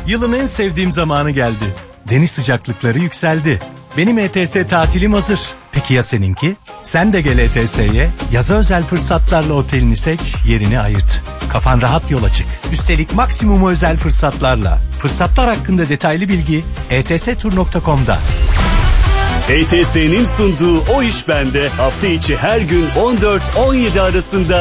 Yılın en sevdiğim zamanı geldi. Deniz sıcaklıkları yükseldi. Benim ETS tatilim hazır. Peki ya seninki? Sen de gel ETS'ye. Yaza özel fırsatlarla otelini seç, yerini ayırt. Kafan rahat yola çık. Üstelik maksimum özel fırsatlarla. Fırsatlar hakkında detaylı bilgi etstur.com'da. ETS'nin sunduğu O İş Bende hafta içi her gün 14-17 arasında